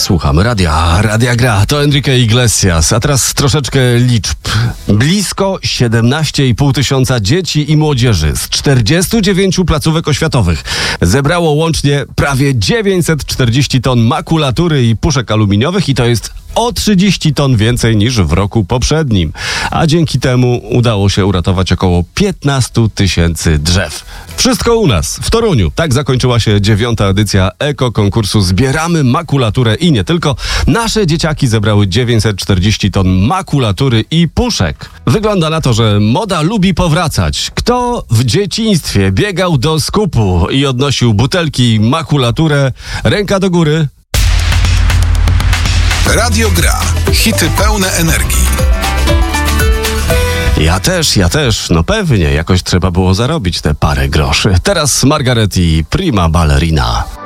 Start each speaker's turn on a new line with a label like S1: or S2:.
S1: Słuchamy Radia Gra. To Enrique Iglesias. A teraz troszeczkę liczb. Blisko 17,5 tysiąca dzieci i młodzieży z 49 placówek oświatowych zebrało łącznie prawie 940 ton makulatury i puszek aluminiowych i to jest o 30 ton więcej niż w roku poprzednim. A dzięki temu udało się uratować około 15 tysięcy drzew. Wszystko u nas, w Toruniu. Tak zakończyła się 9. edycja ekokonkursu Zbieramy makulaturę i nie tylko. Nasze dzieciaki zebrały 940 ton makulatury i puszek. Wygląda na to, że moda lubi powracać. Kto w dzieciństwie biegał do skupu i odnosił butelki i makulaturę? Ręka do góry.
S2: Radio Gra. Hity pełne energii.
S1: Ja też, no pewnie, jakoś trzeba było zarobić te parę groszy. Teraz Margaret i Prima Ballerina.